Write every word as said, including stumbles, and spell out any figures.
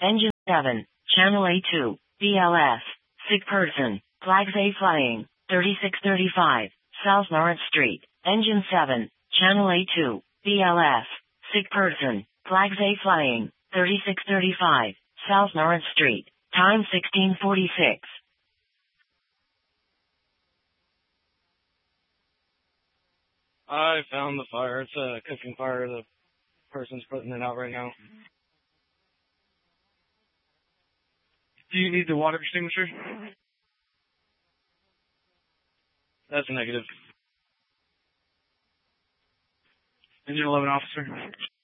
Engine seven, Channel A two, B L S, sick person, flags A flying, thirty-six thirty-five, South Lawrence Street. Engine seven, Channel A two, B L S, sick person, flags A flying, thirty-six thirty-five, South Lawrence Street. Time sixteen forty-six. I found the fire. It's a cooking fire. The person's putting it out right now. Do you need the water extinguisher? That's a negative. Engine eleven officer.